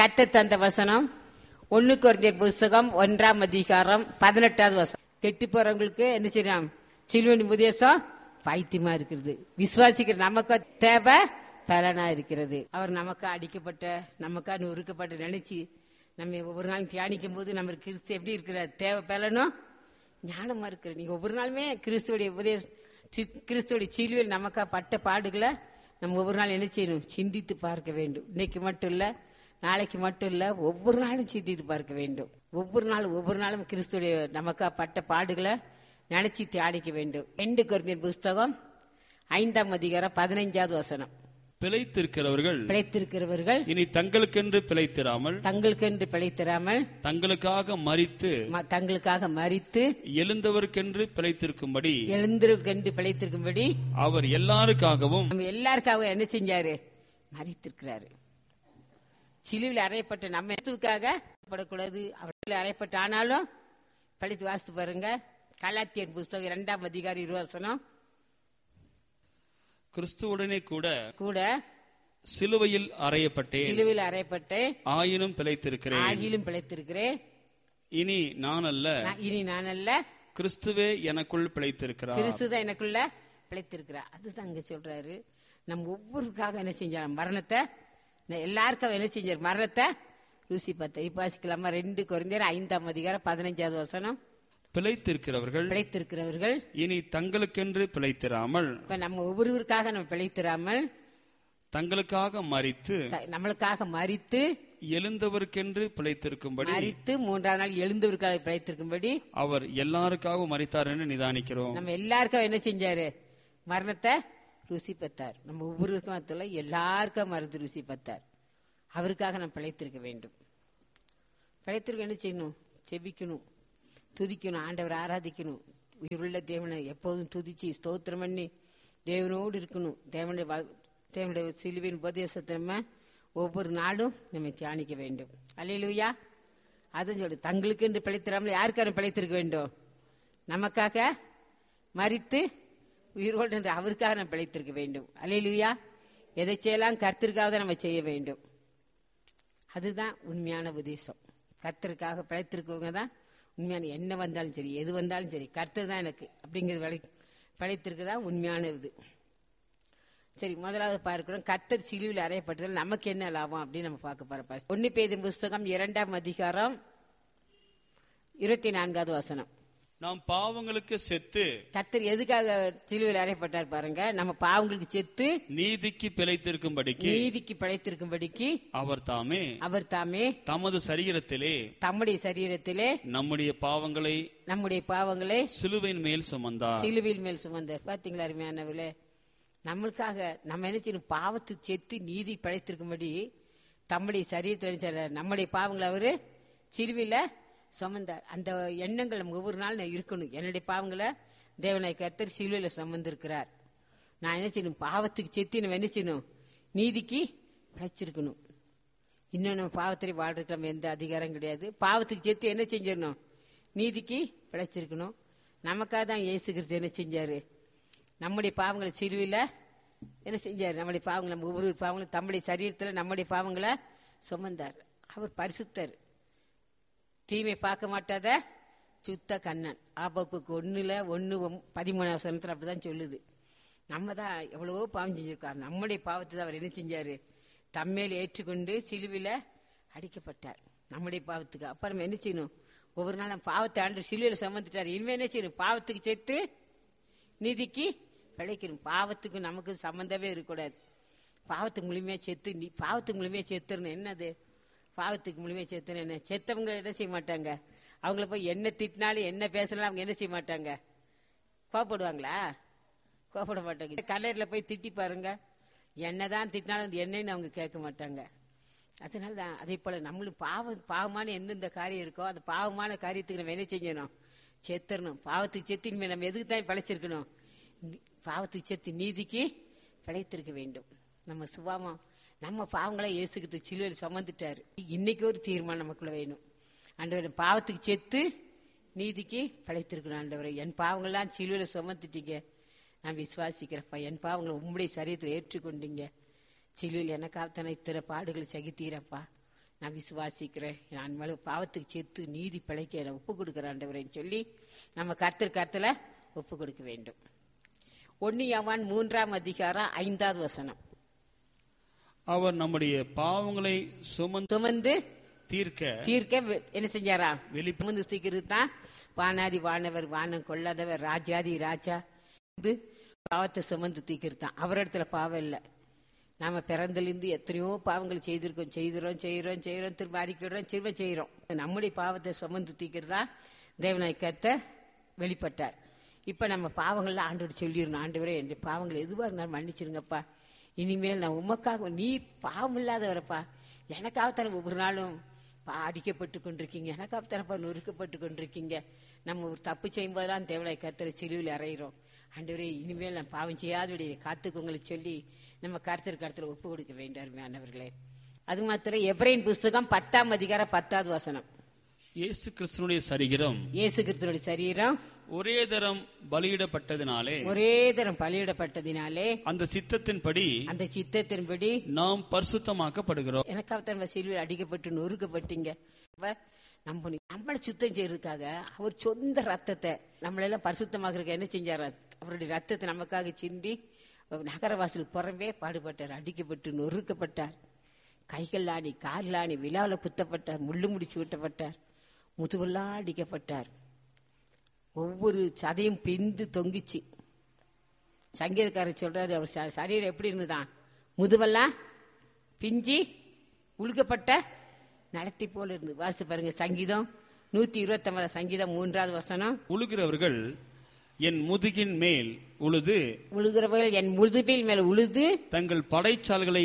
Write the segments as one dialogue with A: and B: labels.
A: கர்த்தர் தந்த வசனம் 1 கொரிந்தியர் புஸ்தகம் 1:18 வசனம். கெட்டு போறவங்களுக்கு என்ன செய்யலாம்? சிலுவையின் உபதேசம் பைத்தியமா இருக்கிறது. விசுவாசிக்கிற நமக்கு தேவை பலனா இருக்கிறது. அவர் நமக்கா அடிக்கப்பட்ட, நமக்கா நொறுக்கப்பட்ட நினைச்சு நம்ம ஒவ்வொரு நாளும் தியானிக்கும் போது நம்ம கிறிஸ்து எப்படி இருக்கிறார், தேவை பலனும் ஞானமா இருக்கிற. நீங்க ஒவ்வொரு நாளுமே கிறிஸ்துவோடைய கிறிஸ்துவோடைய சிலுவையில் நமக்கா பட்ட பாடுகளை நம்ம ஒவ்வொரு நாள் என்ன செய்யணும்? சிந்தித்து பார்க்க வேண்டும். இன்னைக்கு மட்டும் இல்ல, நாளைக்கு மட்டும் இல்ல, ஒவ்வொரு நாளும் சிந்தித்து பார்க்க வேண்டும். ஒவ்வொரு நாளும் கிறிஸ்துவோடைய நமக்கா பட்ட பாடுகளை நினைச்சு தியானிக்க வேண்டும். 2 கொரிந்தியர் புஸ்தகம் 5:15 வசனம்.
B: பிழைத்திருக்கிறவர்கள் இனி தங்களுக்கென்று பிழைத்திராமல் தங்களுக்காக மரித்து எழுந்தவர்க்கென்று பிழைத்திருக்கும்படி அவர் எல்லாருக்காகவும்
A: என்ன செஞ்சாரு? மரித்திருக்கிறாரு. சிலுவையில் அறையப்பட்ட நம்ம இயேசுவுக்காக படக்கூடாது. அவர்கள் அறையப்பட்ட ஆனாலும் படித்து வாசித்து பாருங்க. கலாத்தியர் புஸ்தகம் 2:20 வசனம்.
B: கிறிஸ்துவுடனே கூட சிலுவையில் அறையப்பட்டேன், ஆயினும் பிழைத்திருக்கிறேன். இனி நான் அல்ல, கிறிஸ்துவே எனக்குள் பிழைத்திருக்கிறார்.
A: கிறிஸ்துதான் எனக்குள்ள பிழைத்திருக்கிறார். அதுதான் அங்க சொல்றாரு. நம்ம ஒவ்வொருக்காக என்ன செஞ்சார்? மரணத்தை எல்லாருக்கும் என்ன செஞ்சார்? மரணத்தை ருசி பார்த்த. இப்ப வாசிக்கலாமா? 2 கொரிந்தியர் 5:15 வசனம்.
B: பிழைத்திருக்கிறவர்கள் இனி தங்களுக்கென்று பிழைத்திராமல்,
A: நம்ம ஒவ்வொருவருக்காக நம்ம பிழைத்திராமல் நம்மளுக்காக மரித்து
B: எழுந்தவருக்கென்று பிழைத்திருக்கும்படி,
A: மரித்து 3ஆம் நாள் எழுந்தவருக்காக பிழைத்திருக்கும்படி
B: அவர் எல்லாருக்காகவும் மரித்தார் என்று நிதானிக்கிறோம்.
A: நம்ம எல்லாருக்கும் என்ன செஞ்சாரு? மரணத்தை ருசி பார்த்தார். நம்ம ஒவ்வொருவருக்கும் எல்லாருக்கும் மருந்து ருசி பார்த்தார். அவருக்காக நம்ம பிழைத்திருக்க வேண்டும். பிழைத்திருக்க என்ன செய்யணும்? செபிக்கணும், துதிக்கணும், ஆண்டவர் ஆராதிக்கணும். உயிருள்ள தேவனை எப்போதும் துதிச்சு ஸ்தோத்திரம் பண்ணி தேவனோடு இருக்கணும். தேவனுடைய சிலுவையின் உபதேசத்தை நம்ம ஒவ்வொரு நாளும் நம்ம தியானிக்க வேண்டும். அல்லேலூயா. அதுவும் சொல்லு, தங்களுக்கு என்று பிழைத்திராமல் யாருக்காக பிழைத்திருக்க வேண்டும்? நமக்காக மரித்து உயிரோடு என்று அவருக்காக நம்ம பிழைத்திருக்க வேண்டும். அல்லேலூயா. எதை செய்யலாம்? கர்த்தருக்காக நம்ம செய்ய வேண்டும். அதுதான் உண்மையான உபதேசம். கர்த்தருக்காக பிழைத்திருக்கவங்க தான் உண்மையான. என்ன வந்தாலும் சரி, எது வந்தாலும் சரி, கர்த்தர் தான் எனக்கு அப்படிங்கிறது பிழைத்திருக்குதான் உண்மையான இது. சரி, முதலாவது பார்க்கிறோம், கர்த்தர் சிலுவையில் அறையப்பட்டதில் நமக்கு என்ன லாபம் அப்படின்னு நம்ம பார்க்க போறோம். 1 பேதுரு புஸ்தகம் 2:24 வசனம்.
B: நாம் பாவங்களுக்கு செத்து,
A: கர்த்தர் எதுக்காக சிலுவையில் அறையப்பட்டார் பாருங்க? நம்ம பாவங்களுக்கு செத்து
B: நீதிக்கு பிழைத்திருக்கும்படிக்கு அவர் தாமே தமது சரீரத்திலே நம்முடைய பாவங்களை சிலுவையின் மேல் சுமந்தார். பாத்தீங்களா அருமையானவர்களே? நம்மளுக்காக நம்ம என்ன செய்யணும்? பாவத்துக்கு செத்து நீதி பிழைத்திருக்கும்படி தம்முடைய சரீரத்தில் நம்முடைய பாவங்களை அவரு சிலுவையில சுமந்தார். அந்த எண்ணங்கள் நம்ம ஒவ்வொரு நாள் இருக்கணும். என்னுடைய பாவங்களை தேவனாய் கர்த்தர் சிலுவையில சுமந்திருக்கிறார். நான் என்ன செய்யணும்? பாவத்துக்கு செத்து நம்ம என்ன செய்யணும்? நீதிக்கு பிழைச்சிருக்கணும். இன்னும் நம்ம பாவத்திலே வாழ்றதுக்கு நம்ம எந்த அதிகாரம் கிடையாது. பாவத்துக்கு செத்து என்ன செஞ்சிடணும்? நீதிக்கு பிழைச்சிருக்கணும். நமக்காக தான் இயேசு கிறிஸ்து என்ன செஞ்சாரு? நம்முடைய பாவங்களை சிலுவையில என்ன செஞ்சாரு? நம்முடைய பாவங்களை, நம்ம ஒவ்வொரு பாவங்களும் தம்முடைய சரீரத்தில் நம்முடைய பாவங்களை சுமந்தார். அவர் பரிசுத்தர், தீமை பார்க்க மாட்டாத சுத்த கண்ணன். ஆபப்புக்கு 1:13 அப்படிதான் சொல்லுது. நம்ம தான் எவ்வளவோ பாவம் செஞ்சிருக்காரு. நம்முடைய பாவத்தை தான் அவர் என்ன செஞ்சாரு? தம்மேல் ஏற்றுக்கொண்டு சிலுவையில அடிக்கப்பட்டார் நம்முடைய பாவத்துக்கு. அப்ப நம்ம என்ன செய்யணும்? ஒவ்வொரு நாள் நம்ம பாவத்தை ஆண்டு சிலுவையில சுமந்துட்டார். இனிமே என்ன செய்யணும்? பாவத்துக்கு சேர்த்து நீதிக்கு பிழைக்கணும். பாவத்துக்கு நமக்கு சம்பந்தமே இருக்கக்கூடாது. பாவத்துக்கு முழுமையா செத்துறணும். என்னது பாவத்துக்கு முழுமையா செத்துன்னு? என்ன செத்தவங்க என்ன செய்ய மாட்டாங்க? அவங்கள போய் என்ன திட்டினாலும் என்ன பேசினாலும் அவங்க என்ன செய்ய மாட்டாங்க? கோவப்படுவாங்களா? கோவப்பட மாட்டாங்க. கல்லறையில போய் திட்டி பாருங்க, என்னதான் திட்டினாலும் என்னன்னு அவங்க கேட்க மாட்டாங்க. அதனாலதான் அதே போல நம்மளும் பாவமான எந்தெந்த காரியம் இருக்கோ அந்த பாவமான காரியத்துக்கு நம்ம என்ன செய்யணும்? செத்துறணும். பாவத்துக்கு செத்து இனிமே நம்ம எதுக்கு தான் பிழைச்சிருக்கணும்? பாவத்துக்கு செத்து நீதிக்கு பிழைத்திருக்க வேண்டும். நம்ம சுபாவம், நம்ம பாவங்களை இயேசுக்கு சிலுவையில் சுமந்துட்டாரு. இன்னைக்கு ஒரு தீர்மானம் நமக்குள்ள வேணும். ஆண்டவரே, பாவத்துக்கு செத்து நீதிக்கு பிழைத்திருக்கணும். ஆண்டவரே, என் பாவங்கள்லாம் சிலுவையில் சுமந்துட்டீங்க, நான் விசுவாசிக்கிறப்பா. என் பாவங்களை உம்முடைய சரீரத்தில் ஏற்றுக்கொண்டீங்க. சிலுவையில் எனக்காக இத்தனை பாடுகளை சகித்தீரப்பா.
A: நான் விசுவாசிக்கிறேன், நான் மேல பாவத்துக்கு சேர்த்து நீதி பிழைக்க நான் ஒப்பு கொடுக்கிறேன் ஆண்டவரேன்னு சொல்லி நம்ம கர்த்தர் ஒப்பு கொடுக்க வேண்டும். 1 யோவான் 3:5
B: அவர் நம்முடைய பாவங்களை சுமந்து தீர்க்க
A: என்ன செஞ்சாரா? வெளிப்புந்து தீர்க்கிறது தான் வானாதி வானவர், வானம் கொள்ளாதவர், ராஜாதி ராஜா. இது பாவத்தை சுமந்து தீர்க்கிறது தான். அவர் இடத்துல பாவம் இல்லை. நாம பிறந்திலிருந்து எத்தனையோ பாவங்கள் செய்கிறோம், திரும்ப அறிக்கிறோம், திரும்ப செய்யறோம். நம்முடைய பாவத்தை சுமந்து தீர்க்கிறதா தேவனாய் கர்த்தர் வெளிப்பட்டார். இப்ப நம்ம பாவங்கள்லாம் ஆண்டோடு சொல்லிடணும், ஆண்டவரே என் பாவங்கள் எதுவாக இருந்தாலும் மன்னிச்சிருங்கப்பா, இனிமேல் நான் உமக்காக, நீ பாவம் இல்லாதவரப்பா, எனக்காகத்தான ஒவ்வொரு நாளும் அடிக்கப்பட்டு கொண்டிருக்கீங்க, எனக்காகத்தானப்பா நொறுக்கப்பட்டு கொண்டிருக்கீங்க. நம்ம ஒரு தப்பு செய்யும் போதெல்லாம் தேவனாய் கர்த்தரை சிலுவையில் அறையிறோம். ஆண்டவரே இனிமேல் நான் பாவம் செய்யாதபடி காத்துக்கோங்களுக்கு சொல்லி நம்ம கர்த்தர் ஒப்பு கொடுக்க வேண்டும் அருமையானவர்களே. அது மாத்திரம் எபிரேயர் புஸ்தகம் 10:10
B: இயேசு கிறிஸ்துவினுடைய சரீரம் ஒரே தரம் பலியிடப்பட்டதினாலே அந்த சித்தத்தின்படி நாம் பரிசுத்தமாக்கப்படுகிறோம்.
A: எனக்காக சிலுவையில் அடிக்கப்பட்டு நொறுக்கப்பட்டீங்க. நம்மளை சுத்தம் செய்யறதுக்காக அவர் சொந்த ரத்தத்தை நம்மளெல்லாம் பரிசுத்தமாக என்ன செஞ்சார்? அவருடைய ரத்தத்தை நமக்காக சிந்தி நகரவாசல் புறம்பே பாடுபட்டார், அடிக்கப்பட்டு நொறுக்கப்பட்டார், கைகள் ஆணி கால் ஆணி விழாவில் குத்தப்பட்டார், முள்ளு முடிச்சு விட்டப்பட்டார், முதுவெல்லாம் அடிக்கப்பட்டார், ஒவ்வொரு சதையும் பிந்து தொங்கிச்சு. சங்கீதக்காரர் சொல்றாரு, அவர் சரீரம் எப்படி இருந்துதான்? முதுவெல்லாம் பிஞ்சி உழுக்கப்பட்ட நடத்தி போல இருந்து. வாசித்து பாருங்க, சங்கீதம் 129 சங்கீதம் 3
B: உழுகிறவர்கள் என் முதுகின் மேல் உழுகிறவர்கள்
A: என் முதுகில் மேல் உழுது
B: தங்கள் படைச்சாலைகளை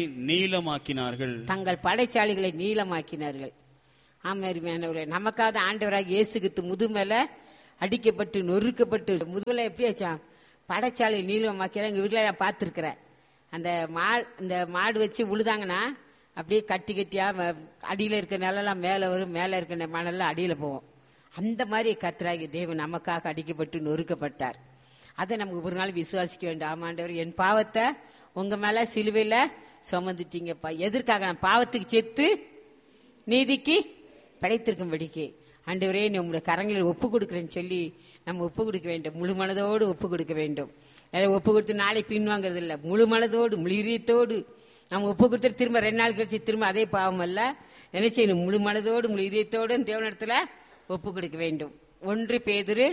B: நீளமாக்கினார்கள்.
A: ஆமாருமையானவர்களே, நமக்காக ஆண்டவராக இயேசு கிறிஸ்து முது மேல அடிக்கப்பட்டு நொறுக்கப்பட்டு முதுகுல எப்படி வச்சான்? படைச்சாலை நீளமாக்கிறாங்க. எங்க வீட்டுல நான் பார்த்திருக்கிறேன். அந்த மாடு வச்சு உழுதாங்கன்னா அப்படியே கட்டி கட்டியா அடியில இருக்க நிலம் மேல வரும், மேல இருக்க மணல்லாம் அடியில போவோம். அந்த மாதிரி கர்த்தராகிய தேவன் நமக்காக அடிக்கப்பட்டு நொறுக்கப்பட்டார். அதை நமக்கு ஒரு நாள் விசுவாசிக்க வேண்டும். ஆமாண்டவர், என் பாவத்தை உங்க மேல சிலுவையில சுமந்துட்டீங்கப்பா. எதற்காக? நான் பாவத்துக்கு செத்து நீதிக்கு படைத்திருக்கும்படிக்கு ஆண்டவரே நீ உங்களுடைய கரங்களில் ஒப்பு கொடுக்குறேன்னு சொல்லி நம்ம ஒப்பு கொடுக்க வேண்டும். முழு மனதோடு ஒப்பு கொடுக்க வேண்டும். ஒப்பு கொடுத்து நாளை பின்வாங்கிறது இல்லை, முழு மனதோடு முழு இதயத்தோடு நம்ம ஒப்பு கொடுத்து திரும்ப 2 நாள் கழிச்சு திரும்ப அதே பாவம் அல்ல, என்ன செய்யணும்? முழு மனதோடு முழு இதயத்தோடு தேவனிடத்துல ஒப்பு கொடுக்க வேண்டும். 1 பேதுரு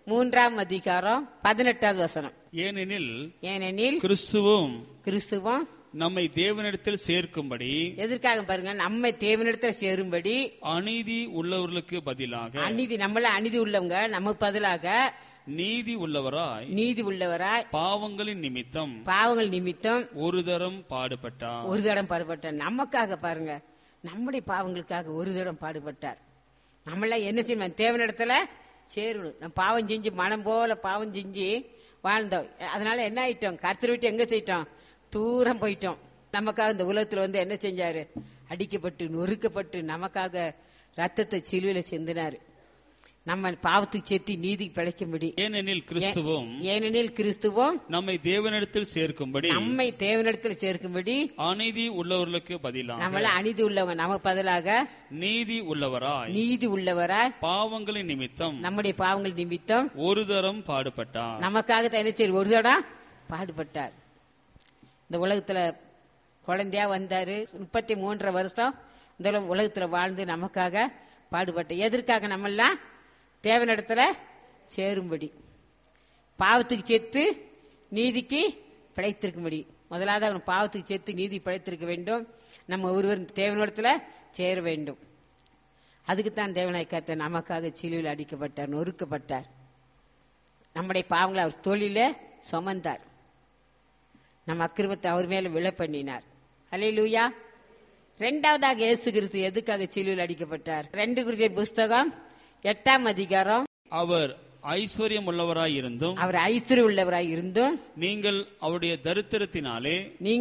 A: 3:18 ஏனெனில் கிறிஸ்துவும்
B: நம்மை தேவனிடத்தில் சேர்க்கும்படி,
A: எதற்காக பாருங்க, நம்மை தேவனிடத்தில் சேரும்படி
B: அநீதி உள்ளவர்களுக்கு பதிலாக,
A: நம்மள அநீதி உள்ளவங்க நமக்கு பதிலாக
B: நீதி உள்ளவராய் பாவங்கள் நிமித்தம் ஒரு தரம் பாடுபட்டார்.
A: நமக்காக பாருங்க, நம்முடைய பாவங்களுக்காக ஒரு தரம் பாடுபட்டார். நம்மள என்ன செய்யணும்? தேவனிடத்துல சேரணும். நம்ம பாவம் செஞ்சு மனம் போல பாவம் செஞ்சு வாழ்ந்தோம். அதனால என்ன ஆயிட்டோம்? கர்த்தரை விட்டு எங்க போயிட்டோம்? தூரம் போயிட்டோம். நமக்காக இந்த உலகத்துல என்ன செஞ்சாரு? அடிக்கப்பட்டு நொறுக்கப்பட்டு நமக்காக ரத்தத்தை சிலுவையில சிந்தினாரு. நம்ம பாவத்துக்கு சேர்த்து நீதி பிழைக்கும்படி.
B: ஏனெனில்
A: கிறிஸ்துவும்
B: நம்மை தேவனிடத்தில் சேர்க்கும்படி அநீதி உள்ளவர்களுக்கு பதிலாக,
A: நம்மள அநீதி உள்ளவங்க நமக்கு பதிலாக
B: நீதி உள்ளவராய் பாவங்களின் நிமித்தம்,
A: நம்முடைய பாவங்கள் நிமித்தம்
B: ஒரு தரம் பாடுபட்டார்.
A: நமக்காக தான் என்ன செய்ய? ஒரு தரம் பாடுபட்டார். இந்த உலகத்துல குழந்தையா வந்தாரு. 33 வருஷம் இந்த உலகத்துல வாழ்ந்து நமக்காக பாடுபட்ட. எதற்காக? நம்மெல்லாம் தேவனிடத்துல சேரும்படி, பாவத்துக்கு சேர்த்து நீதிக்கு பிழைத்திருக்கும்படி. முதலாவது அவன் பாவத்துக்கு சேர்த்து நீதி பிழைத்திருக்க வேண்டும். நம்ம ஒருவர் தேவனிடத்துல சேர வேண்டும். அதுக்குத்தான் தேவனாய் கர்த்தர் நமக்காக சிலுவையில் அடிக்கப்பட்டார், நொறுக்கப்பட்டார். நம்முடைய பாவங்களை அவர் தோளில சுமந்தார். நம்ம அக்கிரமத்தை அவர் மேல விழ பண்ணினார். அல்லேலூயா. 2வதாக இயேசு கிறிஸ்து எதுக்காக சிலுவையில் அடிக்கப்பட்டார்? 2 கொரிந்தியர் புஸ்தகம் 8
B: அவர் ஐஸ்வர்யம் உள்ளவராய் இருந்தும், நீங்கள் அவருடைய தரித்திரத்தினாலே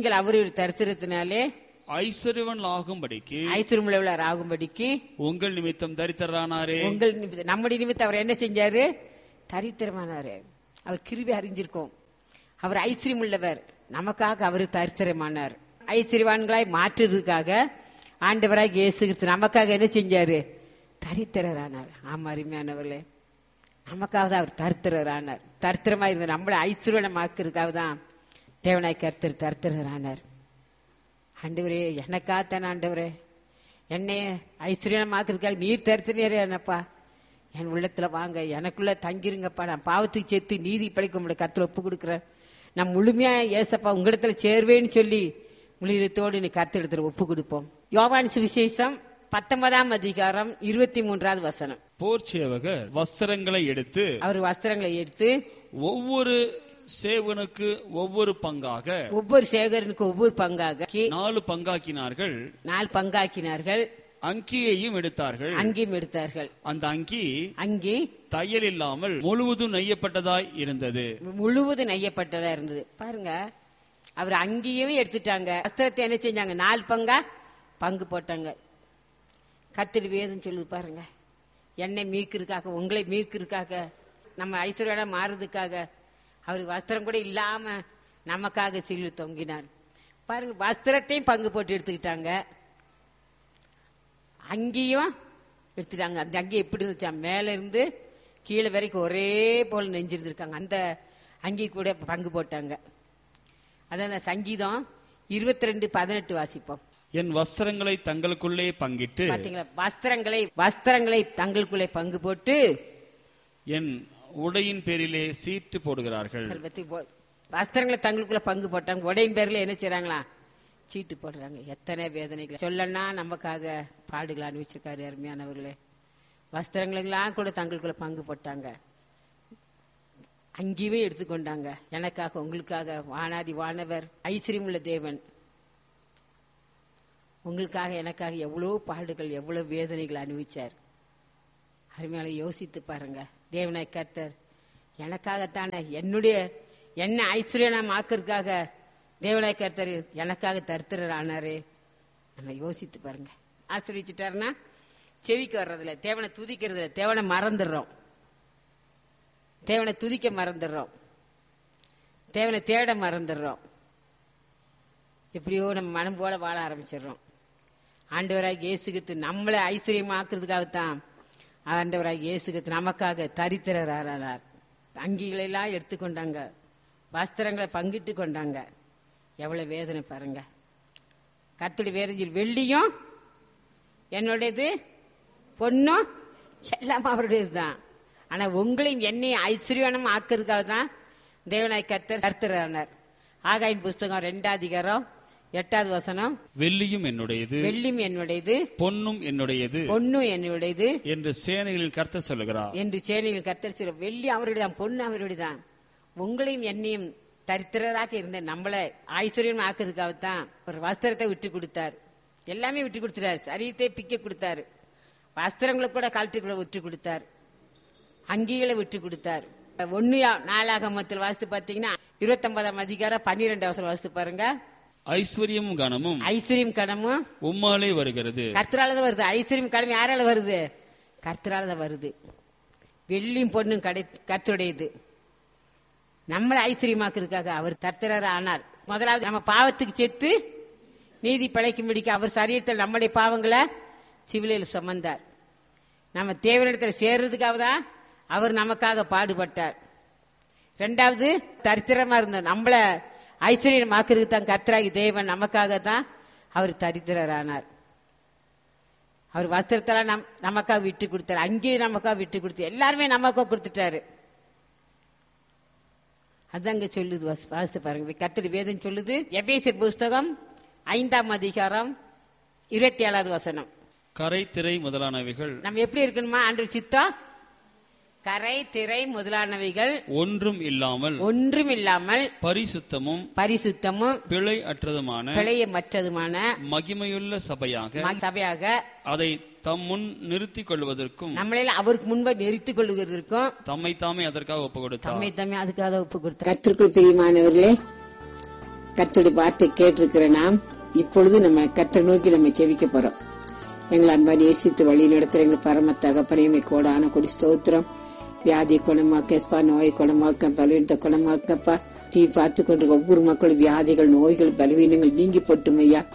B: ஐஸ்வர்யவான் ஆகும்படிக்கு உங்கள் நிமித்தம் தரித்திரரானாரே.
A: நம்முடைய நிமித்தம் அவர் என்ன செஞ்சாரு? தரித்திரமானாரு. அவர் கிருபை அறிஞ்சிருக்கோம். அவர் ஐஸ்வர்யம் உள்ளவர், நமக்காக அவர் தரித்திரமானார். ஐஸ்வர்யவான்களாய் மாற்றுறதுக்காக ஆண்டவராக இயேசு கிறிஸ்து நமக்காக என்ன செஞ்சாரு? தரித்திரரானார். ஆமா அருமையானவர்களே, நமக்காக தான் அவர் தரித்திரரானார். தரித்திரமா இருந்த நம்மளை ஐஸ்வர்யமாக்குறதுக்காக தான் தேவனாய் கர்த்தர் தரித்திரரானார். ஆண்டவரே, எனக்காகத்தானே ஆண்டவரே, என்னை ஐஸ்வர்யமாக்குறதுக்காக நீர் தரித்திரரே என்னப்பா, என் உள்ளத்துல வாங்க, எனக்குள்ள தங்கிருங்கப்பா, நான் பாவத்துக்கு சேர்த்து நீதி படைக்க உங்களுடைய கருத்துல ஒப்பு கொடுக்குறேன், நான் முழுமையா ஏசப்பா உங்களிடத்துல சேர்வேன்னு சொல்லி முழுத்தோடு நீ கருத்து ஒப்பு கொடுப்போம். யோவான் சுவிசேஷம் 19ஆம் அதிகாரம் 23வது வசனம்.
B: போர் சேவகர் வஸ்திரங்களை எடுத்து, அவர்
A: வஸ்திரங்களை எடுத்து
B: ஒவ்வொரு சேவனுக்கு ஒவ்வொரு பங்காக,
A: ஒவ்வொரு சேவகனுக்கு ஒவ்வொரு பங்காக
B: 4 பங்காக்கினார்கள்.
A: 4 பங்காக்கினார்கள்.
B: அங்கியையும் எடுத்தார்கள்.
A: அங்கியும் எடுத்தார்கள்.
B: அந்த அங்கி தையல் இல்லாமல் முழுவதும் நெய்யப்பட்டதாய் இருந்தது.
A: முழுவதும் நெய்யப்பட்டதா இருந்தது. பாருங்க, அவர் அங்கேயும் எடுத்துட்டாங்க. வஸ்திரத்தை என்ன செஞ்சாங்க? 4 பங்கா பங்கு போட்டாங்க. கர்த்தர் வேதம் சொல்லுது பாருங்க, என்னை மீட்கிறதுக்காக, உங்களை மீட்கிறதுக்காக, நம்ம ஐஸ்வர்யா மாறுறதுக்காக அவர் வஸ்திரம் கூட இல்லாம நமக்காக சிலுவை தொங்கினார். பாருங்க, வஸ்திரத்தையும் பங்கு போட்டு எடுத்துக்கிட்டாங்க, அங்கேயும் எடுத்துட்டாங்க. அந்த அங்கி எப்படி இருந்துச்சா? மேல இருந்து கீழே வரைக்கும் ஒரே போல நெஞ்சிருந்திருக்காங்க. அந்த அங்கி கூட பங்கு போட்டாங்க. அதான் சங்கீதம் 22:18 வாசிப்போம்.
B: என் வஸ்திரங்களை தங்களுக்குள்ளே பங்கிட்டு,
A: பாத்தீங்களா, வஸ்திரங்களை தங்களுக்குள்ளே பங்கு போட்டு
B: என் உடையின் பேரிலே சீட்டு போடுகிறார்கள்.
A: வஸ்திரங்களை தங்களுக்குள்ள பங்கு போட்டாங்க, உடையின் பேர்ல என்ன செய்றாங்களா? சீட்டு போடுறாங்க. எத்தனை வேதனைகள் சொல்லனா நமக்காக பாடுகள் அனுபவிச்சிருக்காரு அருமையானவர்களே. வஸ்திரங்களெல்லாம் கூட தங்களுக்குள்ள பங்கு போட்டாங்க, அங்கேயுமே எடுத்துக்கொண்டாங்க. எனக்காக உங்களுக்காக வானாதி வானவர் ஐஸ்வர்யம் உள்ள தேவன் உங்களுக்காக எனக்காக எவ்வளவு பாடுகள், எவ்வளவு வேதனைகள் அனுபவிச்சார். அருமையால யோசித்து பாருங்க. தேவனாய் கர்த்தர் எனக்காகத்தானே, என்ன ஐஸ்வர்யம் ஆக்கிறதுக்காக தேவனாய் கர்த்தர் எனக்காக தரித்திரர் ஆனாரு. நம்ம யோசித்து பாருங்க. ஆசிரியச்சுட்டாருன்னா செவிக்கு வர்றதில்ல, தேவனை துதிக்கிறதுல, தேவனை மறந்துடுறோம், தேவனை துதிக்க மறந்துடுறோம், தேவனை தேட மறந்துடுறோம். எப்படியோ நம்ம மனம் போல வாழ ஆரம்பிச்சிடுறோம். ஆண்டவராக இயேசு கிறிஸ்து நம்மளை ஐஸ்வர்யமாக்குறதுக்காகத்தான் ஆண்டவராக இயேசு கிறிஸ்து நமக்காக தரித்திரர் ஆனார். அங்கிகளெல்லாம் எடுத்துக்கொண்டாங்க, வஸ்திரங்களை பங்கிட்டு கொண்டாங்க. எவ்வளவு வேதனை பாருங்க. கர்த்தருடைய வேதனையில் வெள்ளியும் என்னுடையது, பொண்ணும் எல்லாம் அவருடையது தான். ஆனா உங்களையும் என்னையும் ஐஸ்வர்யம் ஆக்கிறதுக்காக தான் தேவனாய் கர்த்தர் தரித்திரர். ஆகாயின் புஸ்தகம் 2ஆம் அதிகாரம் 8வது வசனம்.
B: வெள்ளியும் என்னுடையது,
A: வெள்ளியும் என்னுடையது,
B: பொன்னும் என்னுடையது,
A: பொன்னும் என்னுடையது
B: என்று சேனைகளில் கர்த்தர் சொல்லுகிறார்.
A: என்று சேனைகளில் கர்த்தர் சொல்ல. வெள்ளி அவருடையதான், பொண்ணு அவருடையதான். உங்களையும் என்னையும் தரித்திரராக இருந்த நம்மளை ஐஸ்வர்யம் ஆக்கிறதுக்காகத்தான் ஒரு வஸ்திரத்தை விட்டு கொடுத்தார். எல்லாமே விட்டு கொடுத்துட்டாரு. சரீரத்தை பிக்க கொடுத்தாரு, வஸ்திரங்களை கூட கழட்டுக்குள்ள விட்டு கொடுத்தார், அங்கிகளை விட்டு கொடுத்தார். 1 நாளாகமத்தில் வாசித்து பாத்தீங்கன்னா 29ஆம் அதிகாரம் 12வது வசனம் வாசித்து பாருங்க.
B: ஐஸ்வர்யமும் கனமும்,
A: ஐஸ்வர்யம் கனமும்
B: உம்மாலே வருகிறது.
A: கர்த்தரால தான் வருது. ஐஸ்வர்யம் கனம் யாரால வருது? கர்த்தரால தான் வருது. வெள்ளியும் பொண்ணும் கர்த்தருடையது. நம்மளை ஐஸ்வர்யமாக்குறதுக்காக அவர் கர்த்தரர் ஆனார். முதலாவது நம்ம பாவத்துக்கு செத்து நீதி படைக்கும்படிக்கு அவர் சரீரத்தில் நம்முடைய பாவங்களை சிலுவையில் சுமந்தார். நம்ம தேவனிடத்தில் சேர்றதுக்காக தான் அவர் நமக்காக பாடுபட்டார். 2வது தரித்திரமா இருந்தார். நம்மள ஐஸ்வர்யமாக்குறதுக்கு தான் கர்த்தராகி தேவன் நமக்காக தான் அவர் தரித்திரர் ஆனார். அவர் வஸ்திரத்தெல்லாம் நமக்காக விட்டு கொடுத்தாரு, அங்கேயும் நமக்காக விட்டு கொடுத்து, எல்லாருமே நமக்காக கொடுத்துட்டாரு. அதாங்க சொல்லுது, வாசித்து பாருங்க. கர்த்தருடைய வேதம் சொல்லுது. எபேசியர் புஸ்தகம் 5ஆம் அதிகாரம் 27வது வசனம்.
B: கரை திரை முதலானவைகள்
A: நம்ம எப்படி இருக்கணுமா? ஆண்டவர் சித்தம் கரை திரை முதலானவைகள் ஒன்றும் இல்லாமல்
B: பரிசுத்தமும் பிழை அற்றதுமான மகிமையுள்ள சபையாக அதை தம் முன் நிறுத்திக் கொள்வதற்கும்,
A: நம்மள அவருக்கு முன்பு நிறுத்திக் கொள்வதற்கும்
B: தம்மை தாமே அதற்காக ஒப்பு கொடுத்தார்.
A: கர்த்தருக்குள் பிரியமானவர்களே, கர்த்தருடைய வார்த்தை கேட்டிருக்கிற நாம் இப்பொழுது நம்ம கர்த்தரை நோக்கி நம்ம செவிக்க போறோம். எங்களை அன்பான் நேசித்து வழி நடத்துற எங்கள் பரம தகப்பனையுமே கோடான கொடி ஸ்தோத்திரம். வியாதி குணமாக்கப்பா, நோய் குணமாக்க, பலவீனத்தை குணமாக்கப்பா. பார்த்து கொண்டு ஒவ்வொரு மக்களும் வியாதிகள், நோய்கள், பலவீனங்கள் நீங்கி போட்டும் ஐயா.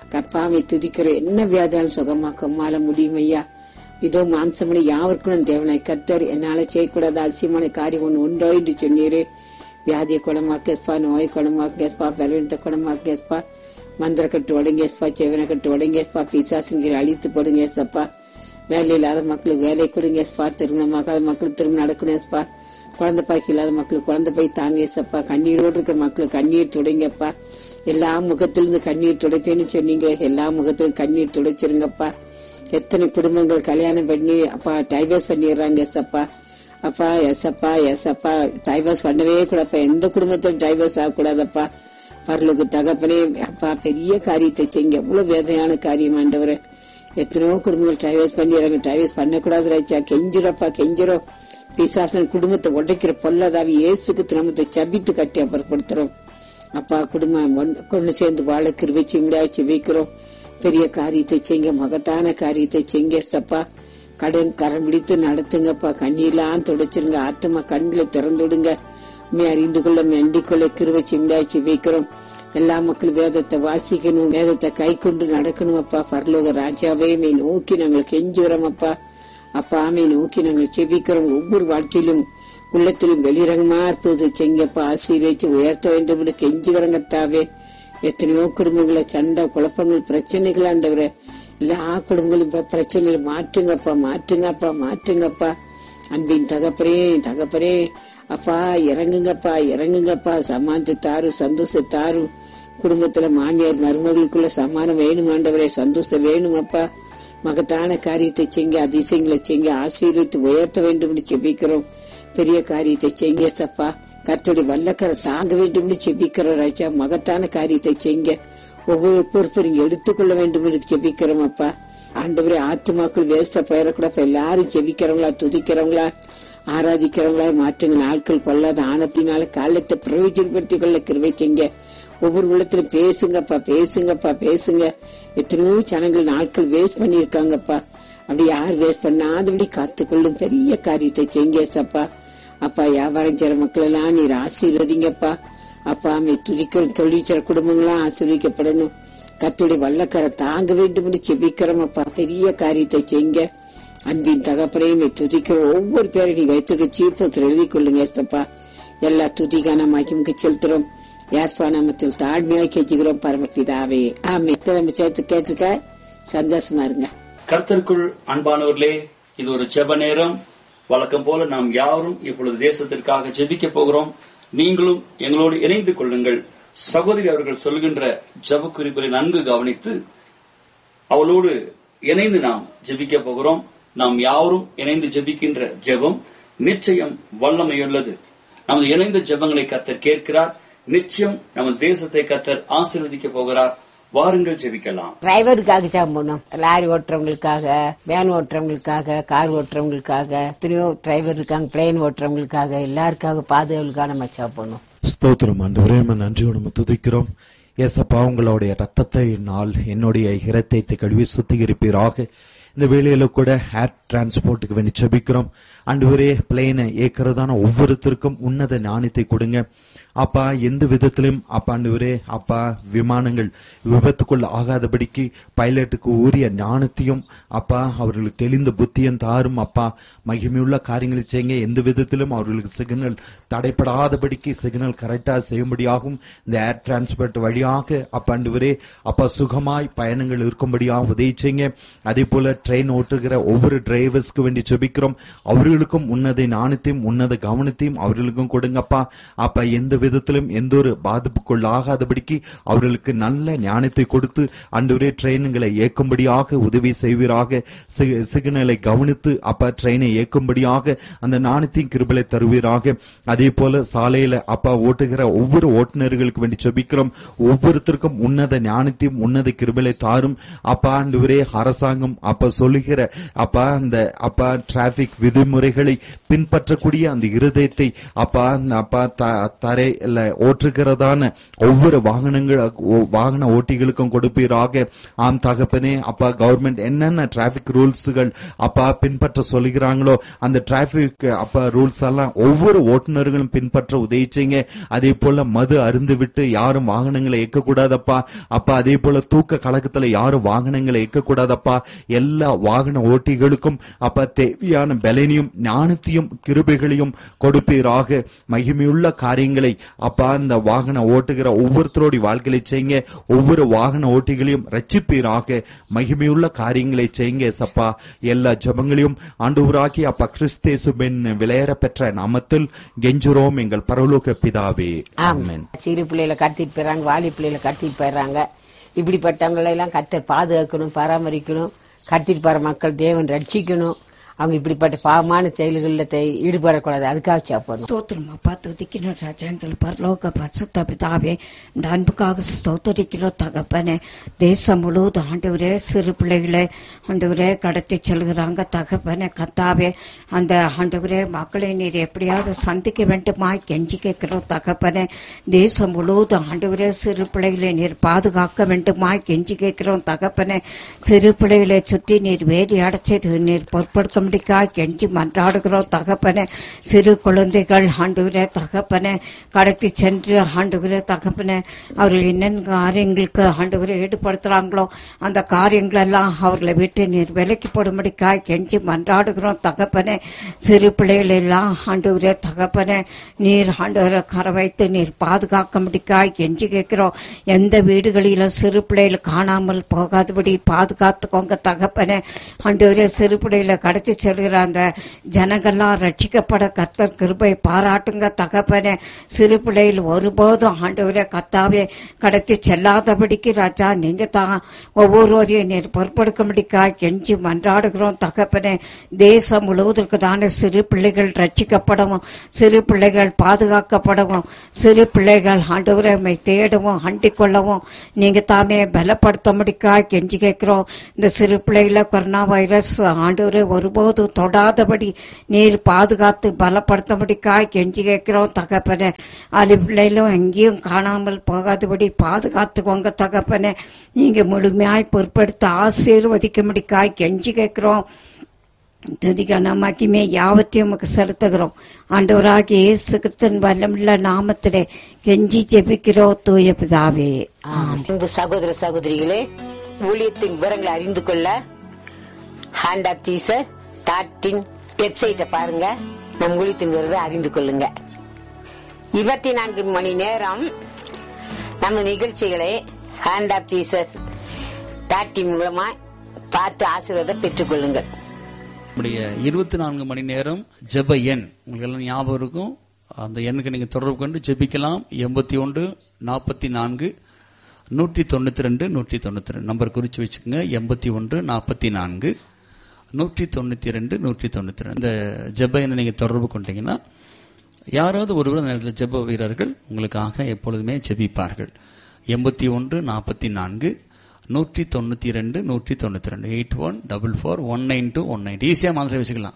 A: கப்பாவை துதிக்கிறோம். என்ன வியாதியாலும் சுகமாக்க மால முடியும் ஐயா. இதோ மாம்சமனை யாவருக்கும் தேவனாய் கர்த்தர் என்னால செய்யக்கூடாத அதிசயமான காரியம் ஒன்று உண்டோ என்று சொன்னீரே. வியாதியை குணமாக்கேஸ்பா, நோயை குணமாக்கேஸ்பா, பலவீனத்தை குணமாக்கேஸ்பா, மந்திர கட்டு உடங்கேஸ்பா, செவனை கட்டு உடங்கேஸ்பா, பிசாசுங்கிற அழித்து போடுங்கேசப்பா. வேலை இல்லாத மக்களுக்கு வேலை கொடுங்கேஸ்பா, திருமணமாகாத மக்களுக்கு திருமணம் நடக்கணும்ப்பா, குழந்தை பாய்க்கு இல்லாத மக்களுக்கு குழந்தை பாய் தாங்கேசப்பா, கண்ணீரோடு இருக்கிற மக்களுக்கு கண்ணீர் துடைங்கப்பா. எல்லா முகத்திலிருந்து கண்ணீர் துடைப்பேன்னு சொன்னீங்க, எல்லா முகத்திலும் கண்ணீர் துடைச்சிருங்கப்பா. எத்தனை குடும்பங்கள் கல்யாணம் பண்ணி அப்பா டைவர்ஸ் பண்ணிடுறாங்க எஸ்அப்பா. அப்பா எஸ்அப்பா எஸ்அப்பா டைவர்ஸ் பண்ணவே கூடாப்பா. எந்த குடும்பத்திலும் டைவர்ஸ் ஆகக்கூடாதப்பா. பரலுக்கு தகப்பனே அப்பா பெரிய காரியத்தை செய்யுங்க. எவ்வளவு வேதனையான காரியம் ஆண்டவரே. எத்தனையோ குடும்பங்கள் டைவர்ஸ் பண்ணிடுறாங்க. டைவர்ஸ் பண்ணக்கூடாது ராஜா. கெஞ்சிரப்பா கெஞ்சிரும். பிசாசன் குடும்பத்தை உடைக்கிற பொல்லதாவி இயேசுக்கு திருமணத்தை சபித்து கட்டி அப்புறப்படுத்துறோம். அப்பா குடும்பம் கொண்டு சேர்ந்து வாழ கிருபை செய்ய வைக்கிறோம். பெரிய காரியத்தை செய்யுங்க, மகத்தான காரியத்தை செய்யுங்க சப்பா. கடன் கரம் பிடித்து நடத்துங்கப்பா. கண்ணீர்லாம் துடைச்சிருங்க. ஆத்மா கண்களை திறந்துடுங்க. அறிந்து கொள்ள வேண்டிக் கொள்ள கிருபை செய்ய வைக்கிறோம். எல்லா மக்களும் வேதத்தை வாசிக்கணும், வேதத்தை கை கொண்டு நடக்கணும் அப்பா. பரலோக ராஜாவே மே நோக்கி நாங்கள் கெஞ்சுகிறோம் அப்பா. அப்பா மே நோக்கி நாங்கள் செபிக்கிறோம். ஒவ்வொரு வாழ்க்கையிலும் உள்ளத்திலும் வெளிரங்கமா இருப்பது செய்யப்பா. ஆசீர்வதிச்சு உயர்த்த வேண்டும் என்று கெஞ்சுகிறங்கத்தாவே. எத்தனையோ குடும்பங்கள சண்டை குழப்பங்கள் பிரச்சனைகள் ஆண்டவரே. எல்லா குடும்பங்களும் பிரச்சனைகளை மாற்றுங்கப்பா மாற்றுங்கப்பா மாற்றுங்கப்பா. அன்பின் தகப்பரே தகப்பரே அப்பா இறங்குங்கப்பா இறங்குங்கப்பா. சமானத்தை தாரு, சந்தோஷத்தாரு. குடும்பத்துல மாமியார் மருமகளுக்குள்ள சமானம் வேணும் ஆண்டவரே, சந்தோஷம் வேணும் அப்பா. மகத்தான காரியத்தை செய்ய, அதிசயங்களை செய்ய, ஆசீர்வித்து உயர்த்த வேண்டும் என்று செபிக்கிறோம். பெரிய காரியத்தை செய்ய சப்பா. கர்த்தருடைய வல்லக்கரை தாங்க வேண்டும் என்று செபிக்கிறோம் ராஜா. மகத்தான காரியத்தை செய்ய ஒவ்வொரு பொறுப்பையும் எடுத்துக்கொள்ள வேண்டும் என்று செபிக்கிறோம் அப்பா. ஆண்டவரே ஆத்துமாக்கள் வேஸ்டா போயிடக்கூட எல்லாரும் செபிக்கிறவங்களா, துதிக்கிறவங்களா, ஆராதிக்கிறவங்களா மாற்றுங்க. நாட்கள் கொள்ளாத ஆனப்பினால காலத்தை பிரயோஜனப்படுத்திக் கொள்ள கிருபை செய்ய. ஒவ்வொரு உள்ளத்திலும் பேசுங்கப்பா பேசுங்கப்பா பேசுங்க. எத்தனையோ ஜனங்கள் நாட்கள் வேஸ்ட் பண்ணிருக்காங்கப்பா. அப்படி யார் வேஸ்ட் பண்ணாதபடி காத்துக்கொள்ளும் பெரிய காரியத்தை செய்ய சப்பா. அப்பா வியாபாரம் செய்ற மக்கள் எல்லாம் நீர் ஆசீர்வதிங்கப்பா. அப்பா அமை துதிக்கிற தொழிற்சர குடும்பங்களாம் ஆசீர்வதிக்கப்படணும். கர்த்தருடைய வல்லக்கரை தாங்க வேண்டும் என்று செபிக்கிறோம் அப்பா. பெரிய காரியத்தை செய்ய. அன்பின் தகப்பனையும் துதிக்கிற ஒவ்வொரு பேரை நீ வைத்திருக்க சீஃப் எழுதி கொள்ளுங்க ஏசப்பா. எல்லா துதிக்கான மகிமுக்கு செலுத்துறோம். யாஸ்பா நாமத்தில் தாழ்மையாக கேட்கிறோம் பரமபிதாவே ஆமே. நம்ம சேர்த்து கேட்டுக்க சந்தோஷமா இருங்க.
B: கர்த்தருக்குள் அன்பானவர்களே, இது ஒரு ஜெப நேரம். வழக்கம் போல நாம் யாரும் இப்பொழுது தேசத்திற்காக ஜெபிக்க போகிறோம். நீங்களும் எங்களோடு இணைந்து கொள்ளுங்கள். சகோதரி அவர்கள் சொல்கின்ற ஜெப குறிப்புகளை நன்கு கவனித்து அவளோடு இணைந்து நாம் ஜெபிக்க போகிறோம். நாம் யாரும் இணைந்து ஜெபிக்கின்ற ஜெபம் நிச்சயம் வல்லமையுள்ளது. நமது இணைந்த ஜெபங்களை கர்த்தர் கேட்கிறார். நிச்சயம் நமது தேசத்தை கர்த்தர் ஆசீர்வதிக்க போகிறார். வாருங்கள் ஜெபிக்கலாம்.
A: டிரைவருக்காக ஜெபம் பண்ணோம். லாரி ஓட்டுறவங்களுக்காக, வேன் ஓட்டுறவங்களுக்காக, கார் ஓட்டுறவங்களுக்காக, எத்தனையோ டிரைவர் இருக்காங்க, பிளேன் ஓட்டுறவங்களுக்காக, எல்லாருக்காக பாதுகாவலுக்காக நம்ம ஜெபம் பண்ணோம்.
C: ஸ்தோத்திரம் ஆண்டவரே, நன்றியோடு நம்ம துதிக்கிறோம். ஏசப்பா, உங்களுடைய ரத்தத்தை நாள் என்னுடைய இரத்தத்தை கழுவி சுத்திகரிப்பீராக. இந்த வேளையில கூட ஏர் டிரான்ஸ்போர்ட்டுக்கு வேண்டி ஜெபிக்கிறோம். ஆண்டவரே, பிளேனை ஏற்கிறதான ஒவ்வொருத்தருக்கும் உன்னத ஞானத்தை கொடுங்க அப்பா. எந்த விதத்திலும் அப்பா ஆண்டவரே அப்பா விமானங்கள் விபத்துக்குள் ஆகாதபடிக்கு பைலட்டுக்கு உரிய ஞானத்தையும் அப்பா அவர்களுக்கு தெளிந்த புத்தியும் தாரும் அப்பா. மகிமையுள்ள காரியங்களை செய்யுங்க. எந்த விதத்திலும் அவர்களுக்கு சிக்னல் தடைப்படாதபடிக்கு சிக்னல் கரெக்டா செய்யும்படியாகவும் இந்த ஏர் டிரான்ஸ்போர்ட் வழியாக அப்பா ஆண்டவரே அப்பா சுகமாய் பயணங்கள் இருக்கும்படியாக உதவி செய்யுங்க. அதே போல ட்ரெயின் ஓட்டுகிற ஒவ்வொரு டிரைவர்ஸ்க்கு வேண்டி ஜெபிக்கிறோம். அவர்களுக்கும் உன்னத ஞானத்தையும் உன்னத கவனத்தையும் அவர்களுக்கும் கொடுங்கப்பா. அப்பா எந்த விதத்திலும் எந்த ஒரு பாதிப்புக்குள் ஆகாதபடிக்கு அவர்களுக்கு நல்ல ஞானத்தை கொடுத்து ஆண்டவரே ட்ரெயின்களை இயக்கும்படியாக உதவி செய்வீராக. சிக்னலை கவனித்து அப்பா ட்ரெயினை இயக்கும்படியாக அந்த ஞானத்தையும் கிருபையை தருவீராக. அதே போல சாலையில அப்பா ஓட்டுகிற ஒவ்வொரு ஓட்டுநர்களுக்கு வேண்டி ஜெபிக்கிறோம். ஒவ்வொருத்தருக்கும் உன்னத ஞானத்தையும் உன்னத கிருபையை தாரும் அப்பா. ஆண்டவரே அரசாங்கம் அப்பா அப்ப சொல்லுகிற அப்பா அந்த அப்பா டிராபிக் விதிமுறைகளை பின்பற்றக்கூடிய அந்த இருதயத்தை அப்பா தரையில ஓட்டுகிறதான ஒவ்வொரு வாகன ஓட்டிகளுக்கும் கொடுப்பீராக. ஆம் தகப்பனே, அப்பா கவர்மெண்ட் என்னென்ன டிராபிக் ரூல்ஸ்கள் அப்பா பின்பற்ற சொல்லுகிறாங்களோ அந்த டிராபிக் அப்பா ரூல்ஸ் எல்லாம் ஒவ்வொரு ஓட்டுநர்களும் பின்பற்ற உதவி செய்யுங்க. அதே போல மது அருந்து விட்டு யாரும் வாகனங்களை இயக்க கூடாதப்பா. அப்பா அதே போல தூக்க கலக்கத்துல யாரும் வாகனங்களை இயக்க கூடாதப்பா. எல்லா வாகன ஓட்டிகளுக்கும் அப்பா தேவையான பலனையும் ஞானத்தையும் கிருபைகளையும் கொடுப்பீராக. மகிமையுள்ள காரியங்களை அப்பா இந்த வாகன ஓட்டுகிற ஒவ்வொருத்தரோட வாழ்க்கையை செய்யுங்க. ஒவ்வொரு வாகன ஓட்டிகளையும் ரட்சிப்பீராக. மகிமையுள்ள காரியங்களை செய்யுங்க சப்பா. எல்லா ஜெபங்களையும் ஆண்டவராகிய அப்பா கிறிஸ்தேசுவின் விலையேற பெற்ற நாமத்தில் கெஞ்சுறோம் எங்கள் பரலோக பிதாவே, ஆமென்.
A: சிறு பிள்ளைகளை கடத்திட்டு போயிடறாங்க, வாலி பிள்ளைகளை கடத்திட்டு போயிடறாங்க. இப்படிப்பட்டவங்களை எல்லாம் கர்த்தர் பாதுகாக்கணும், பராமரிக்கணும். கடத்திட்டு போற மக்கள் தேவன் ரட்சிக்கணும். அவங்க இப்படிப்பட்ட பாவமான செயல்களில் ஈடுபடக்கூடாது. அதுக்காக சாப்பிடணும்.
D: ஸ்தோத்திரம் அப்பா, துதிக்கணும் ராஜா. எங்கள் பரலோக பரிசுத்த பிதாவே, இந்த அன்புக்காக ஸ்தோத்திரிக்கிறோம் தகப்பனே. தேசம் முழுவதும் ஆண்டவரே சிறு பிள்ளைகளை ஆண்டவரே கடத்தி செல்கிறாங்க தகப்பனே. கத்தாவே, அந்த ஆண்டவரே மக்களை நீர் எப்படியாவது சந்திக்க வேண்டுமா கெஞ்சி கேட்கிறோம் தகப்பனே. தேசம் முழுவதும் ஆண்டவரே சிறு பிள்ளைகளை நீர் பாதுகாக்க வேண்டுமா கெஞ்சி கேட்கிறோம் தகப்பனே. சிறு பிள்ளைகளை சுற்றி நீர் வேலி அடைச்சி நீர் பொறுப்படுத்த கெஞ்சி மன்றாடுகிறோம் தகப்பனே. சிறு குழந்தைகள் ஆண்டவரே தகப்பனே கடத்தி சென்று ஆண்டவரே தகப்பனே அவர்கள் என்னென்ன காரியங்களுக்கு ஆண்டவரை ஈடுபடுத்துறாங்களோ அந்த காரியங்கள் எல்லாம் அவர்களை விட்டு நீர் விலக்கி போடும்படிக்காய் கெஞ்சி மன்றாடுகிறோம் தகப்பனே. சிறு பிள்ளைகள் எல்லாம் ஆண்டவரே தகப்பனே நீர் ஆண்டவரை கரை வைத்து நீர் பாதுகாக்க முடிக்காய் கெஞ்சி கேட்கிறோம். எந்த வீடுகளிலும் சிறு பிள்ளைகள் காணாமல் போகாதபடி பாதுகாத்துக்கோங்க தகப்பனே. ஆண்டவரே சிறு பிள்ளைகளை கடத்தி செல்கிற அந்த ஜனங்கள்லாம் ரட்சிக்கப்பட கர்த்தர் கிருபை பாராட்டுங்க தகப்பனே. சிறு பிள்ளைகள் ஒருபோதும் ஆண்டவரே கர்த்தாவே கடத்தி செல்லாதபடிக்கு ராஜா நீங்க தான் ஒவ்வொருவரையும் நீர் பொறுப்படுக்கும்படிக்காய் கெஞ்சி மன்றாடுகிறோம் தகப்பனே. தேசம் முழுவதற்கு தானே சிறு பிள்ளைகள் ரட்சிக்கப்படவும், சிறு பிள்ளைகள் பாதுகாக்கப்படவும், சிறு பிள்ளைகள் ஆண்டவரை தேடவும் அண்டிக் கொள்ளவும் நீங்க தாமே பலப்படுத்தும்படிக்காய் கெஞ்சி கேட்கிறோம். இந்த சிறு பிள்ளைகளை கொரோனா வைரஸ் ஆண்டவரை ஒருபோது தொடாதபடி நீர் பாதுகாத்து பலப்படுத்தபடிக்காய் கெஞ்சி கேட்கிறோம் தகப்பனே. அலி பிள்ளைகளும் எங்கேயும் காணாமல் போகாதபடி பாதுகாத்துக்கோங்க தகப்பனே. நீங்க முழுமையாய் பொறுப்படுத்த ஆசீர்வதிக்கும்படிக்காய் கெஞ்சி கேட்கிறோம். துதிக்கான மகிமை யாவற்றையும் உமக்கு செலுத்துகிறோம். ஆண்டவராகிய இயேசு கிறிஸ்துவின் வல்லமுள்ள நாமத்திலே கெஞ்சி ஜெபிக்கிறோம் தூய பிதாவே, ஆமென்.
A: சகோதர சகோதரிகளே, ஊழியத்தின் விவரங்களை அறிந்து கொள்ள ஹேண்ட் ஆஃப் ஜீசஸ் வெப்சைட்டை பாருங்க. நம் ஊழியத்தின் விவரத்தை அறிந்து கொள்ளுங்க. 24 மணி நேரம் நம்ம நிகழ்ச்சிகளை ஹேண்ட் ஆஃப் ஜீசஸ் மூலமா பார்த்து ஆசீர்வாதம் பெற்றுக் கொள்ளுங்கள்.
B: 24 மணி நேரம் ஜெப எண் உங்களுக்கு எல்லாம் ஞாபகம் இருக்கும். அந்த எண்ணுக்கு நீங்க தொடர்பு கொண்டு ஜெபிக்கலாம். 81 44 192 192 நம்பர் குறிச்சு வச்சுக்கோங்க. 81 44 192 192 இந்த ஜெப எண்ணை நீங்க தொடர்பு கொண்டீங்கன்னா யாராவது ஒருவர் அந்த நேரத்தில் ஜெப வீரர்கள் உங்களுக்காக எப்பொழுதுமே ஜெபிப்பார்கள். 81 44 192 192 8144192192 ஈஸியா மாதிரி வச்சுக்கலாம்.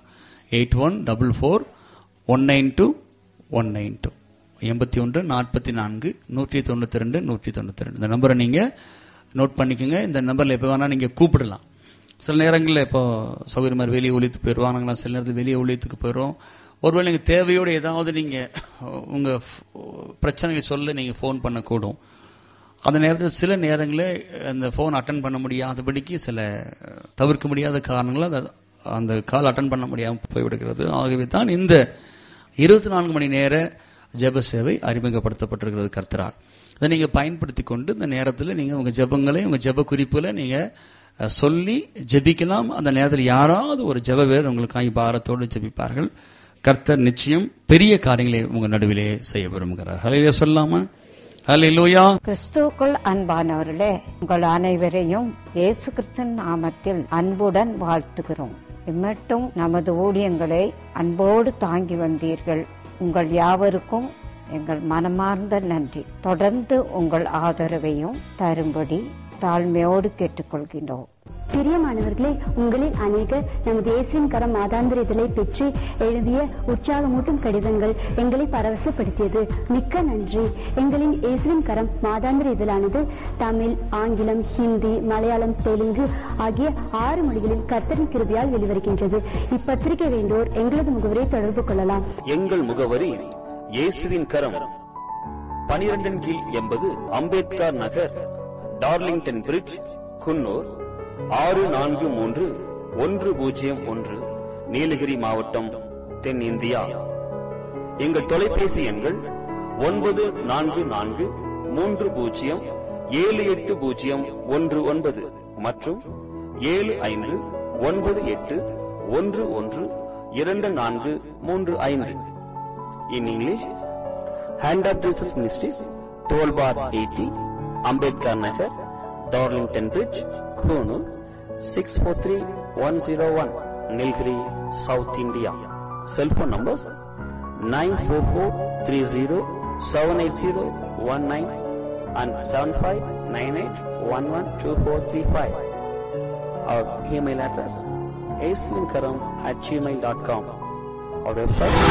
B: 8144192192 81 44 192 192 இந்த நம்பரை நீங்க நோட் பண்ணிக்கோங்க. இந்த நம்பர்ல எப்ப வேணா நீங்க கூப்பிடலாம். சில நேரங்களில் இப்போ சௌகரிய மாதிரி வெளியே ஒழித்துக்கு போயிடுவாங்க. நாங்களாம் சில நேரத்தில் வெளியே ஒழித்துக்கு போயிடுவோம். ஒருவேளை நீங்கள் தேவையோடு ஏதாவது நீங்கள் உங்கள் பிரச்சனைகளை சொல்ல நீங்கள் ஃபோன் பண்ணக்கூடும். அந்த நேரத்தில் சில நேரங்களில் அந்த ஃபோன் அட்டன் பண்ண முடியாதபடிக்கு சில தவிர்க்க முடியாத காரணங்களால் அந்த கால் அட்டன் பண்ண முடியாமல் போய்விடுகிறது. ஆகவே தான் இந்த 24 மணி நேர ஜெப சேவை அறிமுகப்படுத்தப்பட்டிருக்கிறது கர்த்தரால். அதை நீங்கள் பயன்படுத்தி கொண்டு இந்த நேரத்தில் நீங்கள் உங்கள் ஜெபங்களை உங்கள் ஜெப குறிப்புகளை நீங்கள் சொல்லி ஜெபிக்கலாம். அந்த நேரத்தில் யாராவது ஒரு ஜெப வீரர் உங்களுக்காக பாரத்தோடு ஜெபிப்பார்கள். கர்த்தர் நிச்சயம் பெரிய காரியங்களை உங்க நடுவிலே செய்ய விரும்புகிறார். ஹல்லேலூயா சொல்லாமா? ஹல்லேலூயா.
D: கிறிஸ்துவுக்குள் அன்பானவர்களே, உங்கள் அனைவரையும் இயேசு கிறிஸ்துவின் நாமத்தில் அன்புடன் வாழ்த்துகிறோம். இம்மட்டும் நமது ஊழியங்களை அன்போடு தாங்கி வந்தீர்கள். உங்கள் யாவருக்கும் எங்கள் மனமார்ந்த நன்றி. தொடர்ந்து உங்கள் ஆதரவையும் தரும்படி தாழ்மையோடு கேட்டுக்கொள்கின்றோம்.
E: பிரியமானவர்களே, உங்களில் அநேகர் நமது இயேசுவின் கரம் மாதாந்திர இதழை பெற்று எழுதிய உற்சாகமூட்டும் கடிதங்கள் எங்களை பரவசப்படுத்தியது. மிக்க நன்றி. எங்களின் இயேசுவின் கரம் மாதாந்திர இதழானது தமிழ், ஆங்கிலம், ஹிந்தி, மலையாளம், தெலுங்கு ஆகிய 6 மொழிகளில் கர்த்தரின் கிருபையால் வெளிவருகின்றது. இப்பத்திரிகை வேண்டோர் எங்களது முகவரை தொடர்பு கொள்ளலாம்.
F: எங்கள் முகவரி இயேசுவின் கரம், 12 கீழ் 80 அம்பேத்கர் நகர், டார்லிங்டன் பிரிட்ஜ், குன்னூர் 643101, நீலகிரி மாவட்டம், தென்னிந்தியா. எங்கள் தொலைபேசி எண்கள் 9443078019 மற்றும் 7598112435. In English, Hand of Jesus Ministries, 12/80, Ambedkar Nagar, Darlington Bridge, Kunu, 643101, Nilgiri, South India. Cell phone numbers 944307801 and 7598112435. Our email address aswinkaram@gmail.com. Our website